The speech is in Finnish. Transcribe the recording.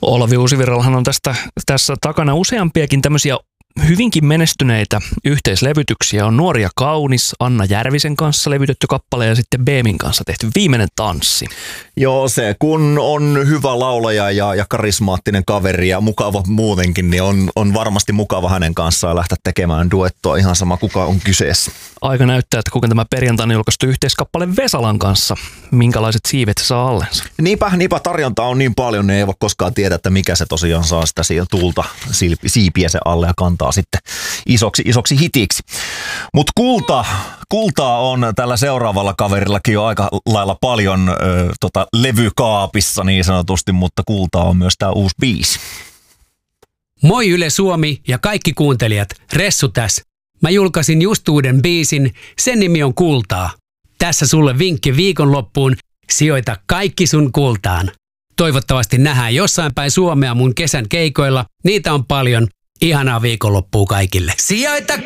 Olavi Uusivirrallahan on tässä takana useampiakin tämmöisiä hyvinkin menestyneitä yhteislevytyksiä. On Nuori ja kaunis, Anna Järvisen kanssa levytetty kappale ja sitten Beemin kanssa tehty Viimeinen tanssi. Joo, se kun on hyvä laulaja ja karismaattinen kaveri ja mukava muutenkin, niin on varmasti mukava hänen kanssaan lähteä tekemään duettoa, ihan sama kuka on kyseessä. Aika näyttää, että kuinka tämä perjantaina julkaistu yhteiskappale Vesalan kanssa, minkälaiset siivet se saa allensa. Niinpä tarjontaa on niin paljon, niin ei voi koskaan tiedä, että mikä se tosiaan saa sitä tuulta siipiä se alle ja kantaa sitten isoksi hitiksi. Mutta kultaa on tällä seuraavalla kaverillakin jo aika lailla paljon levykaapissa niin sanotusti, mutta kultaa on myös tämä uusi biisi. Moi Yle Suomi ja kaikki kuuntelijat, Ressu tässä. Mä julkaisin just uuden biisin, sen nimi on Kultaa. Tässä sulle vinkki viikonloppuun, sijoita kaikki sun kultaan. Toivottavasti nähdään jossain päin Suomea mun kesän keikoilla, niitä on paljon. Ihanaa viikonloppua kaikille. Sijoita